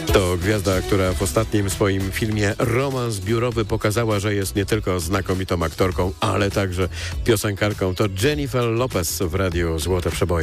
To gwiazda, która w ostatnim swoim filmie Romans biurowy pokazała, że jest nie tylko znakomitą aktorką, ale także piosenkarką. To Jennifer Lopez w radiu Złote Przeboje.